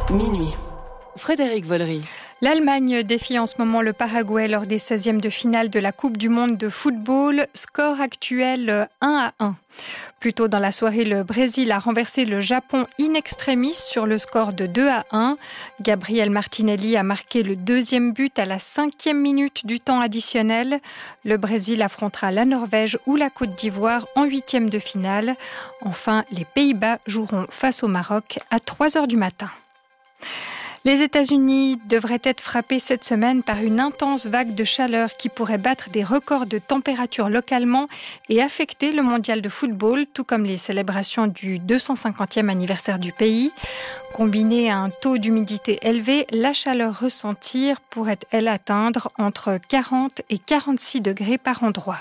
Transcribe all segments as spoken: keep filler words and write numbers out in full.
Minuit. Frédéric Vollery. L'Allemagne défie en ce moment le Paraguay lors des seizièmes de finale de la Coupe du monde de football. Score actuel un à un. Plus tôt dans la soirée, le Brésil a renversé le Japon in extremis sur le score de deux à un. Gabriel Martinelli a marqué le deuxième but à la cinquième minute du temps additionnel. Le Brésil affrontera la Norvège ou la Côte d'Ivoire en huitième de finale. Enfin, les Pays-Bas joueront face au Maroc à trois heures du matin. Les États-Unis devraient être frappés cette semaine par une intense vague de chaleur qui pourrait battre des records de température localement et affecter le mondial de football, tout comme les célébrations du deux cent cinquantième anniversaire du pays. Combinée à un taux d'humidité élevé, la chaleur ressentie pourrait, elle, atteindre entre quarante et quarante-six degrés par endroit.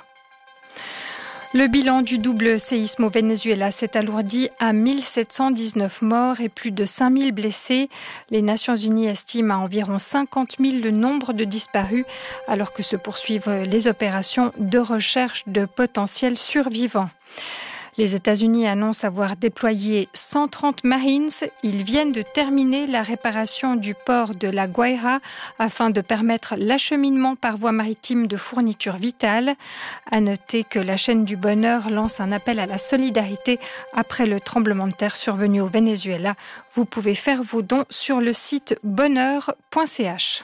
Le bilan du double séisme au Venezuela s'est alourdi à mille sept cent dix-neuf morts et plus de cinq mille blessés. Les Nations Unies estiment à environ cinquante mille le nombre de disparus, alors que se poursuivent les opérations de recherche de potentiels survivants. Les États-Unis annoncent avoir déployé cent trente Marines. Ils viennent de terminer la réparation du port de La Guaira afin de permettre l'acheminement par voie maritime de fournitures vitales. À noter que la chaîne du bonheur lance un appel à la solidarité après le tremblement de terre survenu au Venezuela. Vous pouvez faire vos dons sur le site bonheur point c h.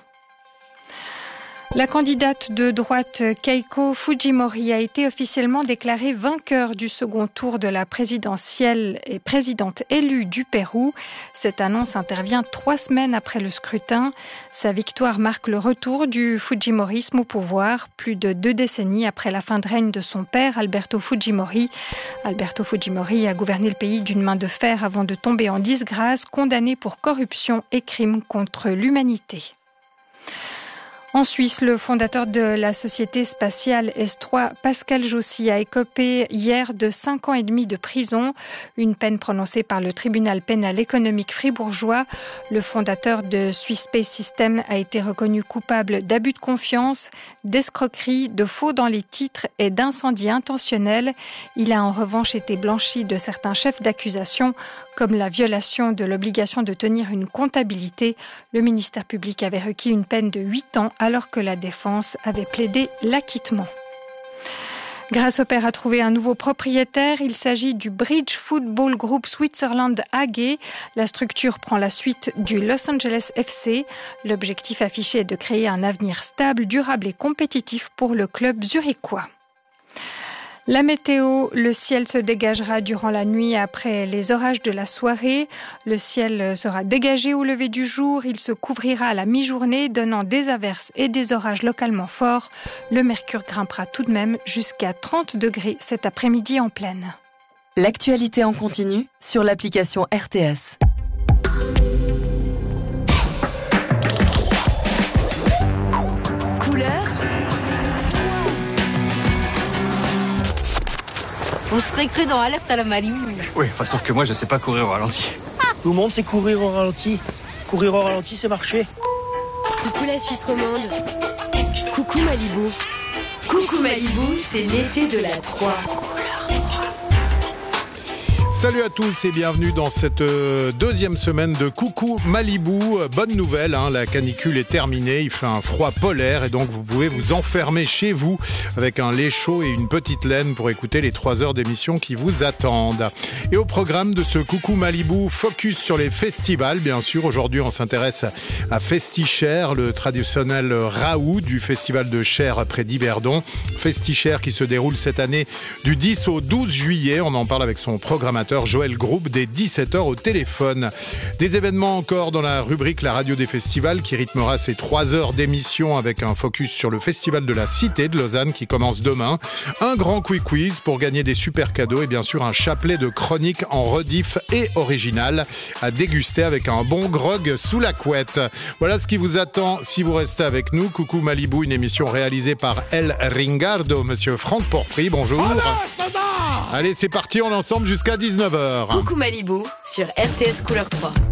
La candidate de droite Keiko Fujimori a été officiellement déclarée vainqueur du second tour de la présidentielle et présidente élue du Pérou. Cette annonce intervient trois semaines après le scrutin. Sa victoire marque le retour du Fujimorisme au pouvoir, plus de deux décennies après la fin de règne de son père, Alberto Fujimori. Alberto Fujimori a gouverné le pays d'une main de fer avant de tomber en disgrâce, condamné pour corruption et crimes contre l'humanité. En Suisse, le fondateur de la société spatiale S trois, Pascal Jossy, a écopé hier de cinq ans et demi de prison, une peine prononcée par le tribunal pénal économique fribourgeois. Le fondateur de Swiss Space System a été reconnu coupable d'abus de confiance, d'escroquerie, de faux dans les titres et d'incendie intentionnel. Il a en revanche été blanchi de certains chefs d'accusation, comme la violation de l'obligation de tenir une comptabilité. Le ministère public avait requis une peine de huit ans alors que la défense avait plaidé l'acquittement. Grasshopper a trouvé un nouveau propriétaire. Il s'agit du Bridge Football Group Switzerland A G. La structure prend la suite du Los Angeles F C. L'objectif affiché est de créer un avenir stable, durable et compétitif pour le club zurichois. La météo, le ciel se dégagera durant la nuit après les orages de la soirée. Le ciel sera dégagé au lever du jour. Il se couvrira à la mi-journée, donnant des averses et des orages localement forts. Le mercure grimpera tout de même jusqu'à trente degrés cet après-midi en plaine. L'actualité en continu sur l'application R T S. Couleur. On serait cru dans Alerte à la Malibu. Oui, enfin, sauf que moi, je sais pas courir au ralenti. Ah, tout le monde sait courir au ralenti. Courir au ralenti, c'est marcher. Coucou la Suisse romande. Coucou Malibu. Coucou Malibu, c'est l'été de la trois. Salut à tous et bienvenue dans cette deuxième semaine de Coucou Malibu. Bonne nouvelle, hein, la canicule est terminée, il fait un froid polaire et donc vous pouvez vous enfermer chez vous avec un lait chaud et une petite laine pour écouter les trois heures d'émission qui vous attendent. Et au programme de ce Coucou Malibu, focus sur les festivals, bien sûr. Aujourd'hui, on s'intéresse à Festi-Cher, le traditionnel raout du festival de Cher près d'Yverdon. Festi-Cher qui se déroule cette année du dix au douze juillet. On en parle avec son programmateur Joël Groupe dès dix-sept heures au téléphone. Des événements encore dans la rubrique La Radio des Festivals qui rythmera ces trois heures d'émission avec un focus sur le festival de la Cité de Lausanne qui commence demain. Un grand quick quiz pour gagner des super cadeaux et bien sûr un chapelet de chroniques en rediff et original à déguster avec un bon grog sous la couette. Voilà ce qui vous attend si vous restez avec nous. Coucou Malibu, une émission réalisée par El Ringardo, monsieur Franck Porpry. Bonjour. Hola, Allez, c'est parti, on est ensemble jusqu'à dix-neuf heures. Coucou Malibu sur R T S Couleur trois.